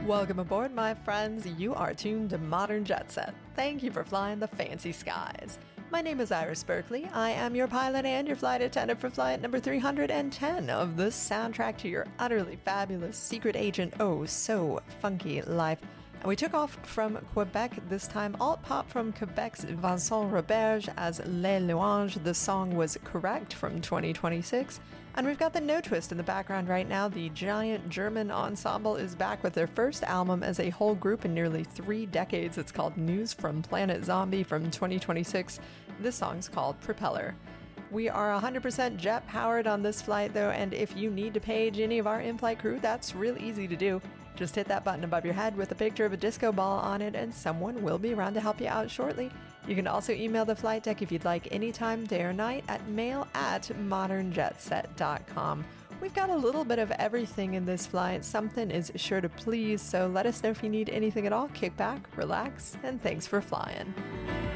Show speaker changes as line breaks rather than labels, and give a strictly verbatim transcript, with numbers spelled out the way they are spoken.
Welcome aboard, my friends. You are tuned to Modern Jet Set. Thank you for flying the fancy skies. My name is Iris Berkeley. I am your pilot and your flight attendant for flight number three hundred ten of the soundtrack to your utterly fabulous secret agent, oh so funky life. And we took off from Quebec, this time alt-pop from Quebec's Vincent Roberge as Les Louanges. The song was Correct from twenty twenty-six. And we've got the No Twist in the background right now. The giant German ensemble is back with their first album as a whole group in nearly three decades. It's called News from Planet Zombie from twenty twenty-six. This song's called Propeller. We are one hundred percent jet-powered on this flight, though, and if you need to page any of our in-flight crew, that's real easy to do. Just hit that button above your head with a picture of a disco ball on it, and someone will be around to help you out shortly. You can also email the flight deck if you'd like anytime, day or night, at mail at modern jet set dot com. We've got a little bit of everything in this flight. Something is sure to please, so let us know if you need anything at all. Kick back, relax, and thanks for flying.